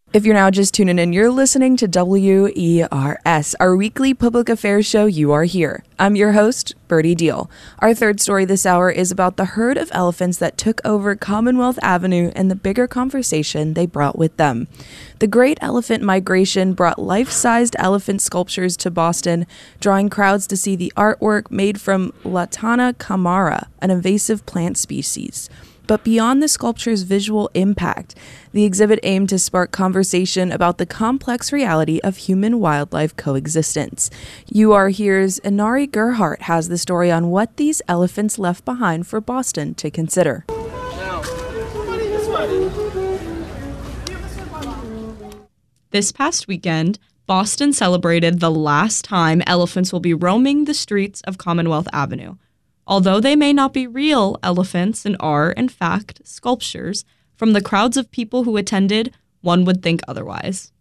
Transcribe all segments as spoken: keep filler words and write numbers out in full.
If you're now just tuning in, you're listening to W E R S, our weekly public affairs show, You Are Here. I'm your host, Birdie Deal. Our third story this hour is about the herd of elephants that took over Commonwealth Avenue and the bigger conversation they brought with them. The Great Elephant Migration brought life-sized elephant sculptures to Boston, drawing crowds to see the artwork made from Lantana camara, an invasive plant species. But beyond the sculpture's visual impact, the exhibit aimed to spark conversation about the complex reality of human-wildlife coexistence. You Are Here's Inari Gerhardt has the story on what these elephants left behind for Boston to consider. This past weekend, Boston celebrated the last time elephants will be roaming the streets of Commonwealth Avenue. Although they may not be real elephants and are, in fact, sculptures, from the crowds of people who attended, one would think otherwise.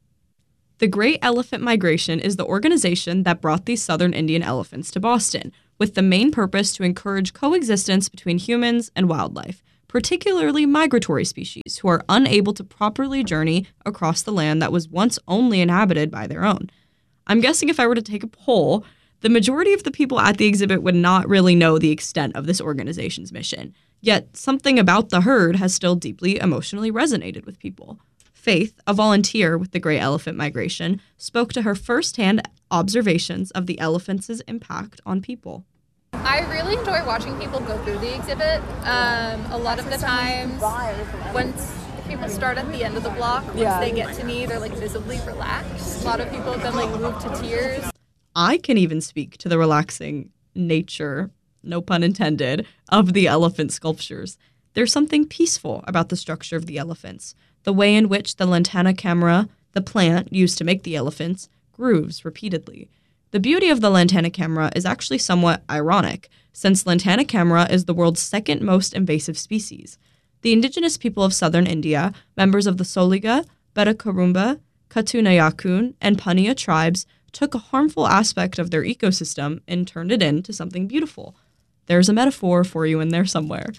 The Great Elephant Migration is the organization that brought these southern Indian elephants to Boston, with the main purpose to encourage coexistence between humans and wildlife, particularly migratory species who are unable to properly journey across the land that was once only inhabited by their own. I'm guessing if I were to take a poll, the majority of the people at the exhibit would not really know the extent of this organization's mission. Yet, something about the herd has still deeply emotionally resonated with people. Faith, a volunteer with the Great Elephant Migration, spoke to her firsthand observations of the elephants' impact on people. I really enjoy watching people go through the exhibit. Um, a lot of the times, once people start at the end of the block, once yeah. they get to me, they're like visibly relaxed. A lot of people have been like moved to tears. I can even speak to the relaxing nature, no pun intended, of the elephant sculptures. There's something peaceful about the structure of the elephants, the way in which the Lantana camara, the plant used to make the elephants, grooves repeatedly. The beauty of the Lantana camara is actually somewhat ironic, since Lantana camara is the world's second most invasive species. The indigenous people of southern India, members of the Soliga, Betakarumba, Katunayakun, and Pania tribes, took a harmful aspect of their ecosystem and turned it into something beautiful. There's a metaphor for you in there somewhere.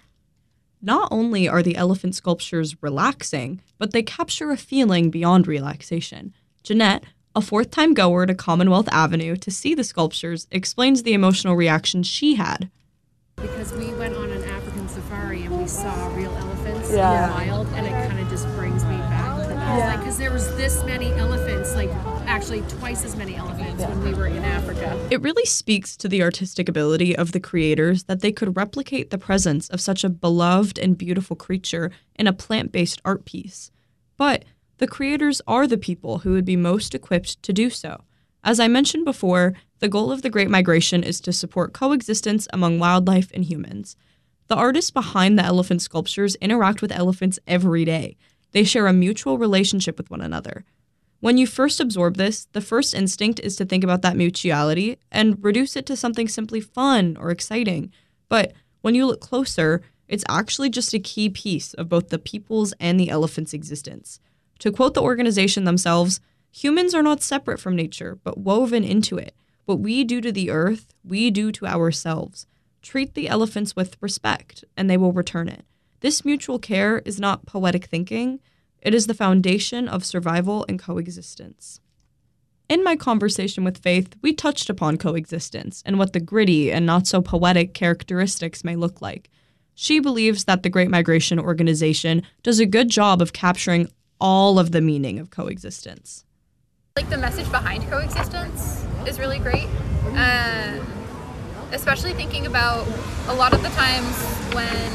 Not only are the elephant sculptures relaxing, but they capture a feeling beyond relaxation. Jeanette, a fourth-time goer to Commonwealth Avenue to see the sculptures, explains the emotional reaction she had. Because we went on an African safari and we saw real elephants yeah. in the wild, and it kind of just brings me back to that. Yeah. Like, because there was this many elephants, like actually twice as many elephants yeah. when we were in Africa. It really speaks to the artistic ability of the creators that they could replicate the presence of such a beloved and beautiful creature in a plant-based art piece. But the creators are the people who would be most equipped to do so. As I mentioned before, the goal of the Great Migration is to support coexistence among wildlife and humans. The artists behind the elephant sculptures interact with elephants every day. They share a mutual relationship with one another. When you first absorb this, the first instinct is to think about that mutuality and reduce it to something simply fun or exciting. But when you look closer, it's actually just a key piece of both the people's and the elephants' existence. To quote the organization themselves, humans are not separate from nature, but woven into it. What we do to the earth, we do to ourselves. Treat the elephants with respect, and they will return it. This mutual care is not poetic thinking. It is the foundation of survival and coexistence. In my conversation with Faith, we touched upon coexistence and what the gritty and not-so-poetic characteristics may look like. She believes that the Great Migration Organization does a good job of capturing all of the meaning of coexistence. Like, the message behind coexistence is really great, um, especially thinking about a lot of the times when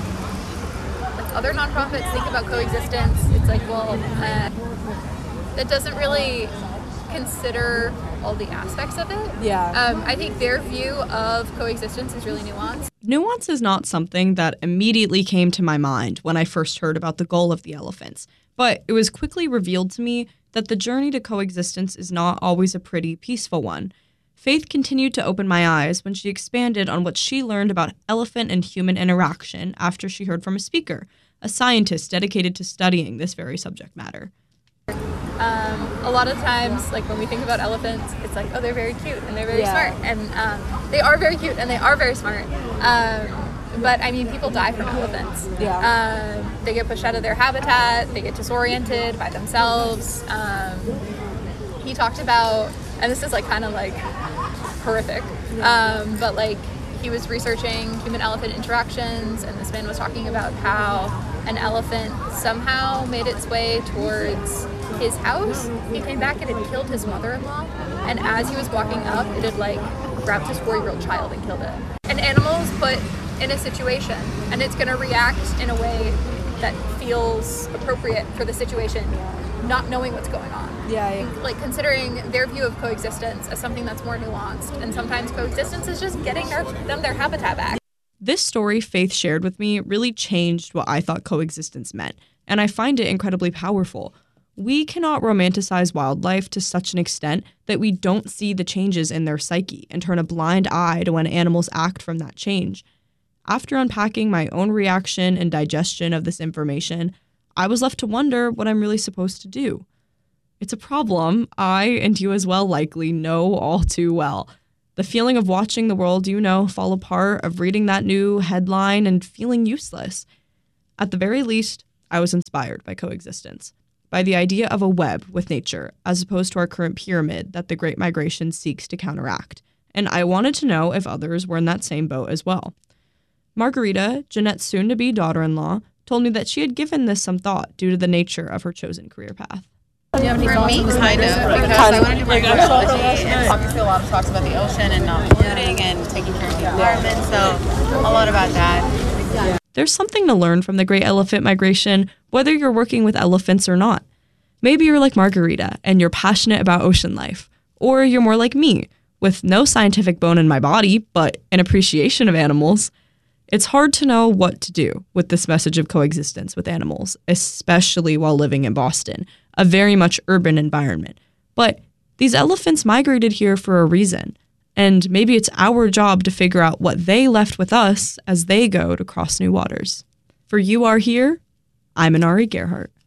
like other nonprofits think about coexistence, it's like, well, uh, it doesn't really consider all the aspects of it. Yeah. Um, I think their view of coexistence is really nuanced. Nuance is not something that immediately came to my mind when I first heard about the goal of the elephants, but it was quickly revealed to me that the journey to coexistence is not always a pretty, peaceful one. Faith continued to open my eyes when she expanded on what she learned about elephant and human interaction after she heard from a speaker, a scientist dedicated to studying this very subject matter. Um, a lot of times, like when we think about elephants, it's like, oh, they're very cute and they're very yeah. smart. And um, they are very cute and they are very smart. Um, but I mean, people die from elephants. Yeah. Um, they get pushed out of their habitat, they get disoriented by themselves. Um, he talked about, and this is like kind of like horrific, um, but like he was researching human-elephant interactions, and this man was talking about how an elephant somehow made its way towards his house. He came back and had killed his mother-in-law, and as he was walking up, it had like grabbed his four-year-old child and killed it. And animals put in a situation, and it's going to react in a way that feels appropriate for the situation, not knowing what's going on. Yeah. Like considering their view of coexistence as something that's more nuanced, and sometimes coexistence is just getting their, them their habitat back. This story Faith shared with me really changed what I thought coexistence meant, and I find it incredibly powerful. We cannot romanticize wildlife to such an extent that we don't see the changes in their psyche and turn a blind eye to when animals act from that change. After unpacking my own reaction and digestion of this information, I was left to wonder what I'm really supposed to do. It's a problem I, and you as well, likely know all too well. The feeling of watching the world you know fall apart, of reading that new headline and feeling useless. At the very least, I was inspired by coexistence, by the idea of a web with nature, as opposed to our current pyramid that the Great Migration seeks to counteract. And I wanted to know if others were in that same boat as well. Margarita, Jeanette's soon-to-be daughter-in-law, told me that she had given this some thought due to the nature of her chosen career path. Do you have any For thoughts me, on this kind of, because I want to do microbiology, and obviously a lot of talks about the ocean and not polluting and taking care of the environment, so a lot about that. There's something to learn from the Great Elephant Migration, whether you're working with elephants or not. Maybe you're like Margarita and you're passionate about ocean life, or you're more like me, with no scientific bone in my body, but an appreciation of animals. It's hard to know what to do with this message of coexistence with animals, especially while living in Boston, a very much urban environment. But these elephants migrated here for a reason, and maybe it's our job to figure out what they left with us as they go to cross new waters. For You Are Here, I'm Inari Gerhart.